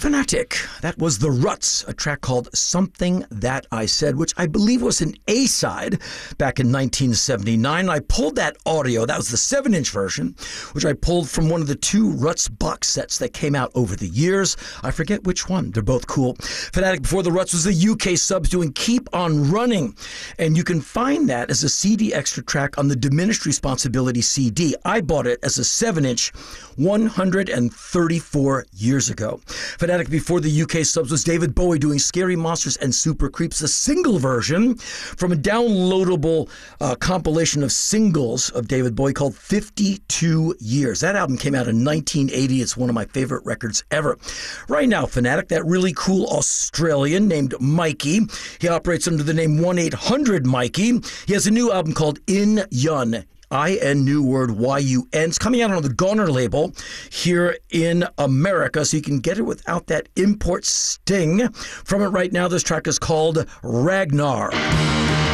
Fanatic. That was The Ruts, a track called Something That I Said, which I believe was an A-side back in 1979. I pulled that audio, that was the 7-inch version, which I pulled from one of the 2 Ruts box sets that came out over the years. I forget which one. They're both cool. Fanatic before The Ruts was the UK subs doing Keep On Running, and you can find that as a CD extra track on the Diminished Responsibility CD. I bought it as a 7-inch 134 years ago. Fanatic before the UK subs was David Bowie doing Scary Monsters and Super Creeps, a single version from a downloadable compilation of singles of David Bowie called 52 Years. That album came out in 1980. It's one of my favorite records ever. Right now, Fanatic, that really cool Australian named Mikey. He operates under the name 1-800-Mikey. He has a new album called In Yun. I-N, new word, Y-U-N. It's coming out on the Goner label here in America, so you can get it without that import sting. From it right now, this track is called Ragnar.